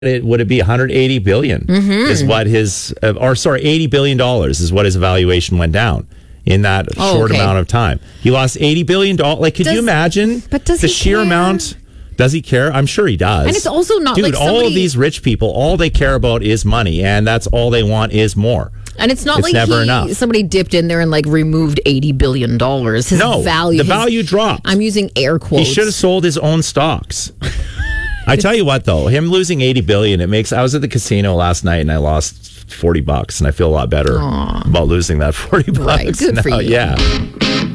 would it be 180 billion is what his, $80 billion is what his evaluation went down in that short amount of time. He lost $80 billion. Like, could you imagine does the he sheer care? amount? Does he care? I'm sure he does. And it's also not Dude, like all of these rich people, all they care about is money, and that's all they want is more. And it's not like never enough. somebody dipped in there and like removed $80 billion. His value, the value dropped. I'm using air quotes. He should have sold his own stocks. I tell you what, though, him losing $80 billion, I was at the casino last night and I lost $40, and I feel a lot better about losing that $40. Right, good for you. Yeah.